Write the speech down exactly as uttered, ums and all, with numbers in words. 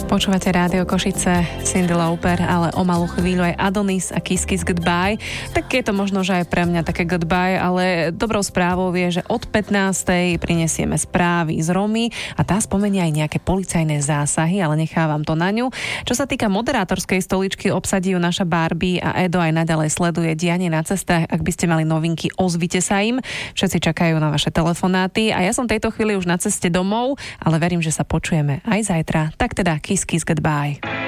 Počúvate Rádio Košice, Cyndi Lauper, ale o malú chvíľu aj Adonis a Kiss Kiss Goodbye. Tak je to možno, že aj pre mňa také goodbye, ale dobrou správou je, že od pätnástej prinesieme správy z Romy a tá spomenie aj nejaké policajné zásahy, ale nechávam to na ňu. Čo sa týka moderátorskej stoličky, obsadí ju naša Barbie a Edo aj naďalej sleduje dianie na cestách. Ak by ste mali novinky, ozvite sa im. Všetci čakajú na vaše telefonáty a ja som tejto chvíli už na ceste domov, ale verím, že sa počujeme aj zajtra. Tak teda Kiss Kiss Goodbye.